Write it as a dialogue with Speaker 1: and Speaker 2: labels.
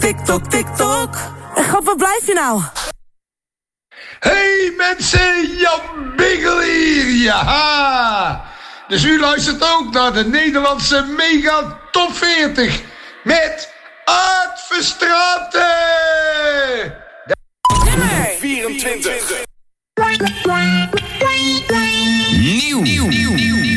Speaker 1: TikTok, TikTok. En grap, waar blijf je nou?
Speaker 2: Hey mensen, Jan Biggel hier, ja. Dus u luistert ook naar de Nederlandse Mega Top 40 met Art Verstraeten.
Speaker 3: Nummer 24. Nieuw.